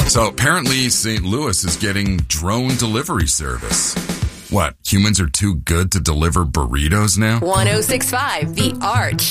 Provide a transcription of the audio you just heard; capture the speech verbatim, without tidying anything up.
So apparently Saint Louis is getting drone delivery service. What, humans are too good to deliver burritos now? one oh six point five The Arch.